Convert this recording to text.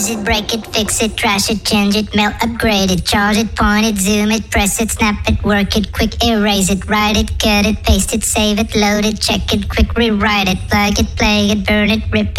use it, break it, fix it, trash it, change it, melt, upgrade it, charge it, point it, zoom it, press it, snap it, work it, quick erase it, write it, cut it, paste it, save it, load it, check it, quick rewrite it, plug it, play it, burn it, rip